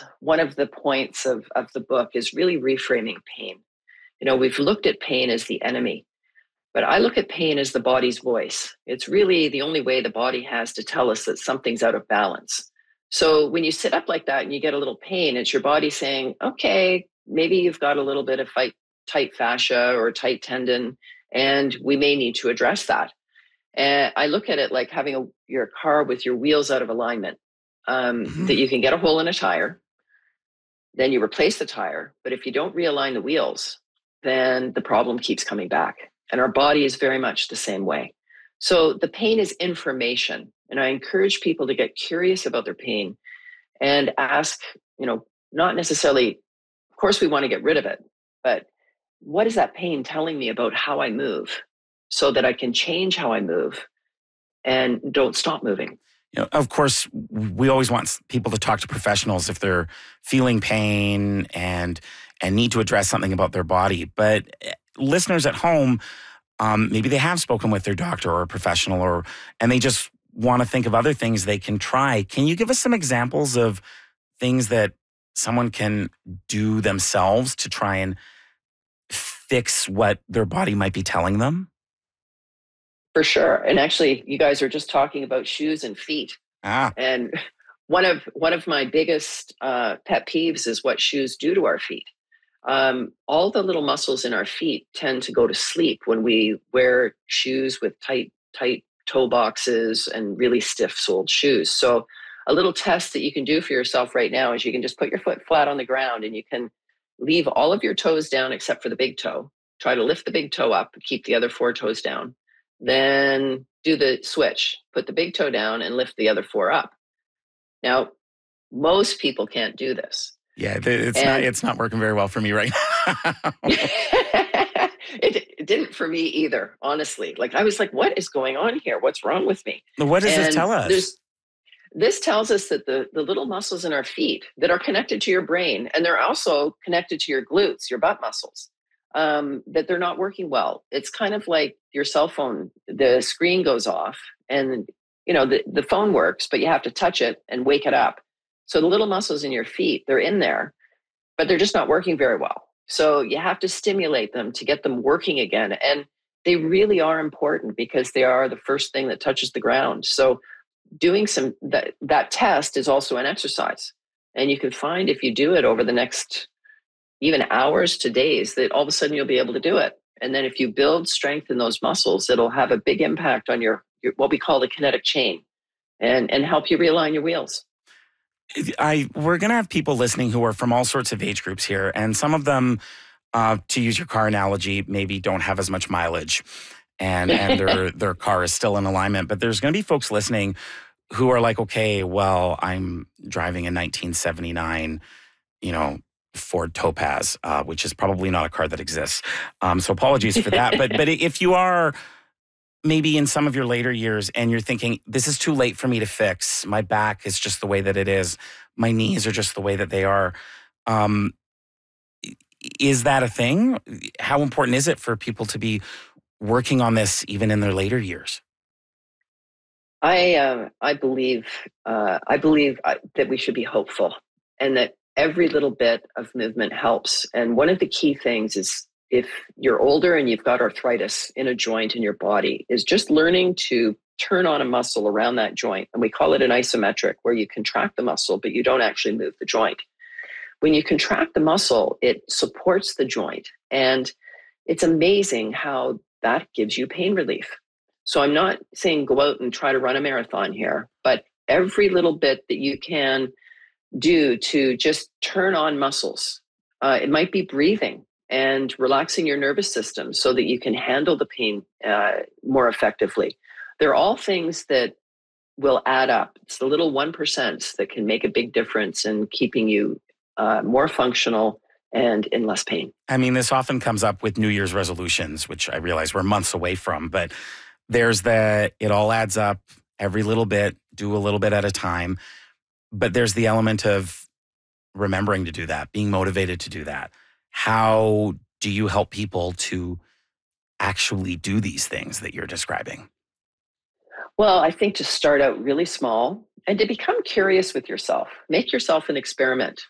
one of the points of the book is really reframing pain. You know, we've looked at pain as the enemy, but I look at pain as the body's voice. It's really the only way the body has to tell us that something's out of balance. So when you sit up like that and you get a little pain, it's your body saying, okay, maybe you've got a little bit of tight fascia or tight tendon, and we may need to address that. And I look at it like having your car with your wheels out of alignment, that you can get a hole in a tire, then you replace the tire. But if you don't realign the wheels, then the problem keeps coming back. And our body is very much the same way. So the pain is information. And I encourage people to get curious about their pain and ask, not necessarily, of course, we want to get rid of it, but what is that pain telling me about how I move so that I can change how I move and don't stop moving? Of course, we always want people to talk to professionals if they're feeling pain and need to address something about their body. But listeners at home, maybe they have spoken with their doctor or a professional, and they just want to think of other things they can try. Can you give us some examples of things that someone can do themselves to try and fix what their body might be telling them? For sure. And actually, you guys are just talking about shoes and feet. And one of my biggest pet peeves is what shoes do to our feet. All the little muscles in our feet tend to go to sleep when we wear shoes with tight toe boxes and really stiff-soled shoes. So a little test that you can do for yourself right now is you can just put your foot flat on the ground and you can leave all of your toes down except for the big toe. Try to lift the big toe up, keep the other 4 toes down. Then do the switch, put the big toe down and lift the other 4 up. Now, most people can't do this. Yeah, it's not working very well for me right now. It didn't for me either, honestly. Like I was like, what is going on here? What's wrong with me? What does this tell us? This tells us that the little muscles in our feet that are connected to your brain, and they're also connected to your glutes, your butt muscles, that they're not working well. It's kind of like your cell phone, the screen goes off and the phone works, but you have to touch it and wake it up. So the little muscles in your feet, they're in there, but they're just not working very well. So you have to stimulate them to get them working again. And they really are important because they are the first thing that touches the ground. So doing that test is also an exercise. And you can find if you do it over the next even hours to days, that all of a sudden you'll be able to do it. And then if you build strength in those muscles, it'll have a big impact on your what we call the kinetic chain and help you realign your wheels. We're going to have people listening who are from all sorts of age groups here. And some of them, to use your car analogy, maybe don't have as much mileage and their car is still in alignment. But there's going to be folks listening who are like, okay, well, I'm driving a 1979, Ford Topaz, which is probably not a car that exists. So apologies for that. But if you are maybe in some of your later years and you're thinking, this is too late for me to fix, my back is just the way that it is, my knees are just the way that they are. Is that a thing? How important is it for people to be working on this even in their later years? I believe that we should be hopeful and that every little bit of movement helps. And one of the key things is if you're older and you've got arthritis in a joint in your body, is just learning to turn on a muscle around that joint. And we call it an isometric, where you contract the muscle, but you don't actually move the joint. When you contract the muscle, it supports the joint. And it's amazing how that gives you pain relief. So I'm not saying go out and try to run a marathon here, but every little bit that you can do to just turn on muscles. It might be breathing and relaxing your nervous system so that you can handle the pain more effectively. They're all things that will add up. It's the little 1% that can make a big difference in keeping you more functional and in less pain. I mean, this often comes up with New Year's resolutions, which I realize we're months away from, but there's it all adds up, every little bit, do a little bit at a time. But there's the element of remembering to do that, being motivated to do that. How do you help people to actually do these things that you're describing? Well, I think to start out really small and to become curious with yourself. Make yourself an experiment.